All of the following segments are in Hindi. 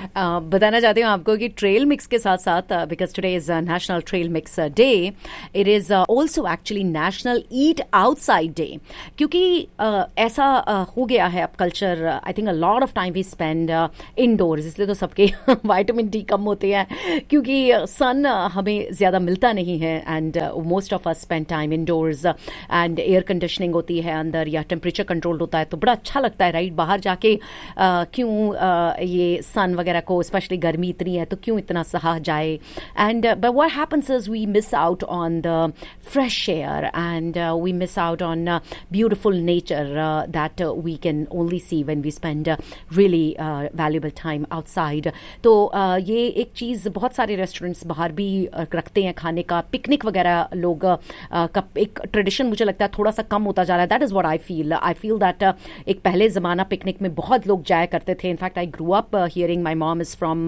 बताना चाहती हूँ आपको कि ट्रेल मिक्स के साथ साथ because today is national trail mix day, it is also actually national eat outside day, क्योंकि ऐसा हो गया है अब culture. I think a lot of time we spend indoors, इसलिए तो सबके विटामिन डी कम होते हैं क्योंकि सन हमें ज़्यादा मिलता नहीं है. And most of us spend time indoors and air conditioning होती है अंदर या टेम्परेचर कंट्रोल होता है, तो बड़ा अच्छा लगता है राइट. बाहर जाके क्यों ये सन वगैरह को, स्पेशली गर्मी इतनी है तो क्यों इतना सहा जाए. And but what happens is we miss out on the fresh air and we miss out on beautiful nature that we can only see when we spend really valuable time outside. तो ये एक चीज़ बहुत सारे रेस्टोरेंट्स बाहर भी रखते हैं खाने का. पिकनिक वगैरह लोग का एक ट्रेडिशन मुझे लगता है थोड़ा सा कम होता जा रहा है. That is what I feel that एक पहले ज़माना पिकनिक में बहुत लोग जाया करते थे. In fact I grew up hearing, my mom is from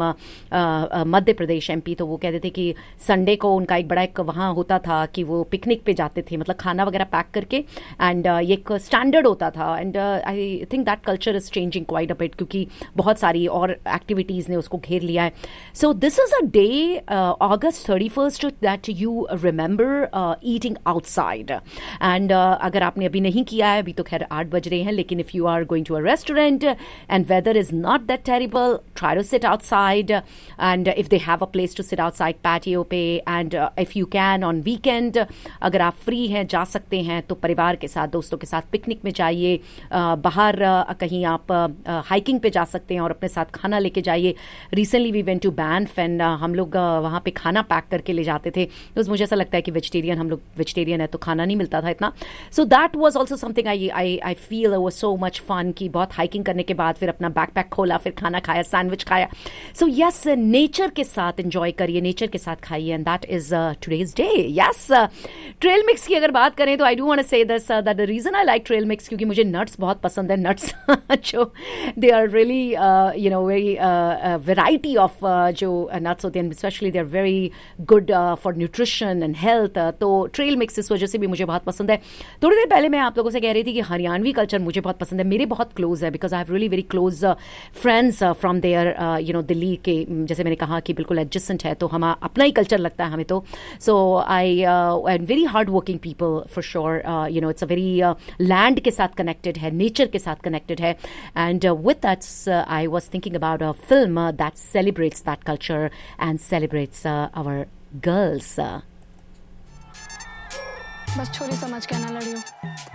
Madhya Pradesh MP, तो वो कहते थे कि संडे को उनका एक बड़ा एक वहाँ होता था कि वो पिकनिक पे जाते थे, मतलब खाना वगैरह पैक करके. एंड ये एक स्टैंडर्ड होता था. And I think that culture is changing quite a bit क्योंकि बहुत सारी और एक्टिविटीज़ ने उसको घेर लिया है. So this is a day August 31st that you remember eating outside. And अगर आपने अभी नहीं किया है, अभी तो खैर 8 बज रहे हैं, लेकिन if you are going to a restaurant and weather is not that terrible, try to sit outside. And if they have a place to sit outside patio पे, and if you can on weekend, अगर आप फ्री हैं, जा सकते हैं, तो परिवार के साथ, दोस्तों के साथ पिकनिक में जाइए. बाहर कहीं आप हाइकिंग पे जा सकते हैं और अपने साथ खाना लेके जाइए. Recently we went to Banff and हम लोग वहाँ पे खाना पैक करके ले जाते थे. तो मुझे ऐसा लगता है कि वेजिटेरियन, हम लोग वेजिटेरियन है तो खाना नहीं मिलता था इतना. So that was also something I feel was so much fun कि बहुत हाइकिंग करने के बाद फिर अपना बैकपैक खोला, फिर खाना खाया, सैंडविच खाया. सो यस, नेचर के साथ एंजॉय करिए, नेचर के साथ खाइए, and that is today's day. Yes, trail mix की अगर बात करें तो आई डू वांट टू से this that the reason I like trail mix, क्योंकि मुझे नट्स बहुत पसंद है. नट्स जो they are really you know very variety of जो नट्स होते हैं, specially they are very good for nutrition and health. तो ट्रेल मिक्स इस वजह से भी मुझे बहुत पसंद है. थोड़ी देर पहले मैं आप लोगों से कह रही थी कि हरियाणवी कल्चर मुझे बहुत पसंद है, मेरे बहुत क्लोज है, because I have really very close friends from there you know Delhi के, जैसे मैंने कहा कि बिल्कुल एडजस्टेंट है, तो हम अपना ही कल्चर लगता है हमें तो. सो आई and very hard working people for sure. You know it's a very land के साथ कनेक्टेड है, नेचर के साथ कनेक्टेड है. And with that I was thinking about a film that celebrates that culture and celebrates our girls. बस छोरी समझ के ना लड़ियो.